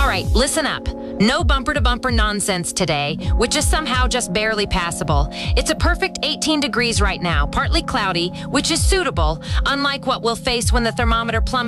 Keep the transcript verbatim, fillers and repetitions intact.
right, listen up. No bumper-to-bumper nonsense today, which is somehow just barely passable. It's a perfect eighteen degrees right now, partly cloudy, which is suitable, unlike what we'll face when the thermometer plummets